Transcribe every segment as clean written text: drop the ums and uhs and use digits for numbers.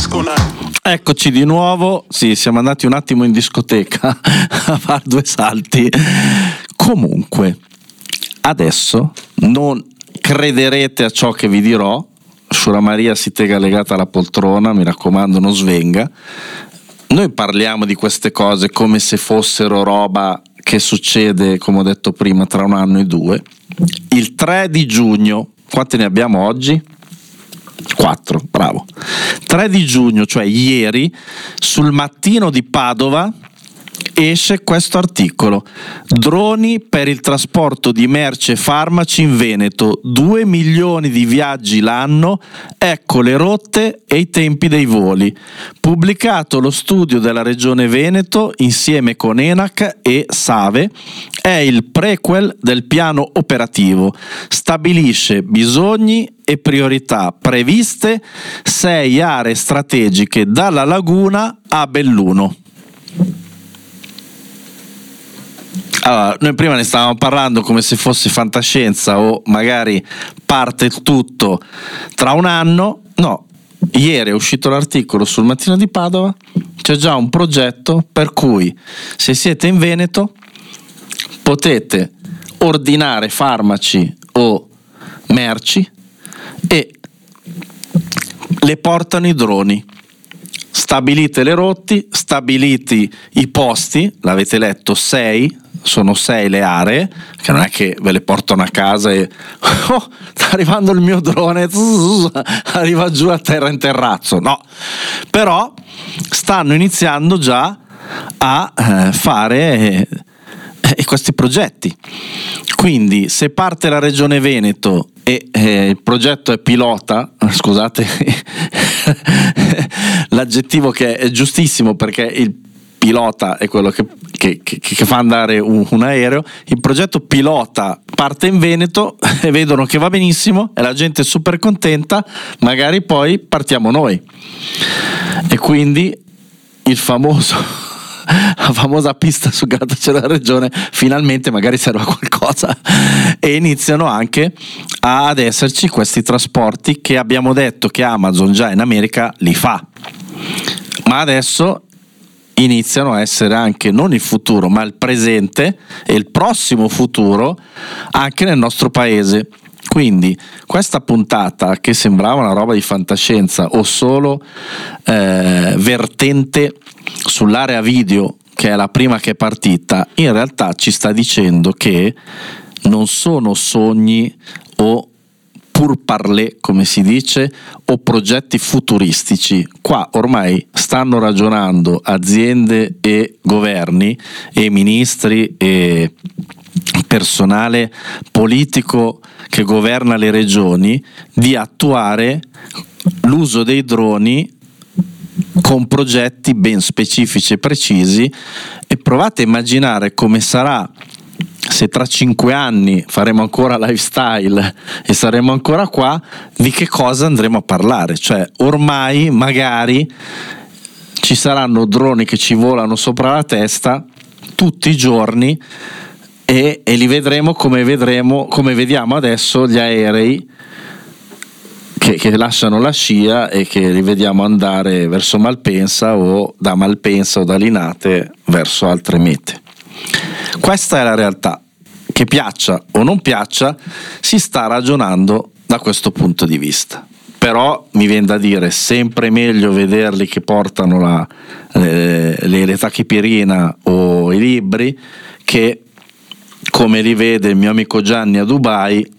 Eccoci di nuovo, sì, siamo andati un attimo in discoteca a fare due salti. Comunque, adesso non crederete a ciò che vi dirò. Shura Maria si tega legata alla poltrona, mi raccomando, non svenga. Noi parliamo di queste cose come se fossero roba che succede, come ho detto prima, tra un anno e due. Il 3 di giugno, quanti ne abbiamo oggi? 4, bravo. 3 di giugno, cioè ieri, sul Mattino di Padova esce questo articolo: droni per il trasporto di merci e farmaci in Veneto, 2 milioni di viaggi l'anno, ecco le rotte e i tempi dei voli. Pubblicato lo studio della regione Veneto insieme con ENAC e SAVE, è il prequel del piano operativo, stabilisce bisogni e priorità previste, 6 aree strategiche dalla Laguna a Belluno. Allora, noi prima ne stavamo parlando come se fosse fantascienza o magari parte il tutto tra un anno. No, ieri è uscito l'articolo sul Mattino di Padova, c'è già un progetto per cui se siete in Veneto potete ordinare farmaci o merci e le portano i droni. Stabilite le rotte, stabiliti i posti, l'avete letto, 6, sono 6 le aree, che non è che ve le portano a casa e sta arrivando il mio drone, arriva giù a terra in terrazzo, no, però stanno iniziando già a fare questi progetti. Quindi se parte la regione Veneto e il progetto è pilota, scusate l'aggettivo che è giustissimo, perché il pilota è quello che fa andare un aereo, il progetto pilota parte in Veneto e vedono che va benissimo e la gente è super contenta, magari poi partiamo noi e quindi la famosa pista su grattacielo della regione finalmente magari serve a qualcosa e iniziano anche ad esserci questi trasporti che abbiamo detto che Amazon già in America li fa, ma adesso iniziano a essere anche non il futuro ma il presente e il prossimo futuro anche nel nostro paese. Quindi questa puntata, che sembrava una roba di fantascienza o solo vertente sull'area video, che è la prima che è partita, in realtà ci sta dicendo che non sono sogni o pourparlers, come si dice, o progetti futuristici. Qua ormai stanno ragionando aziende e governi e ministri e personale politico che governa le regioni di attuare l'uso dei droni con progetti ben specifici e precisi. E provate a immaginare come sarà se tra 5 anni faremo ancora lifestyle e saremo ancora qua, di che cosa andremo a parlare. Cioè ormai magari ci saranno droni che ci volano sopra la testa tutti i giorni e li vedremo come vediamo adesso gli aerei che lasciano la scia e che li vediamo andare verso Malpensa o da Malpensa o da Linate verso altre mete. Questa è la realtà. Che piaccia o non piaccia, si sta ragionando da questo punto di vista. Però mi viene da dire, sempre meglio vederli che portano le tachipirina o i libri, che come li vede il mio amico Gianni a Dubai,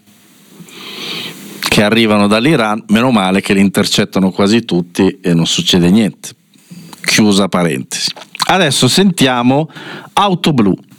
che arrivano dall'Iran. Meno male che li intercettano quasi tutti e non succede niente. Chiusa parentesi. Adesso sentiamo Auto Blu.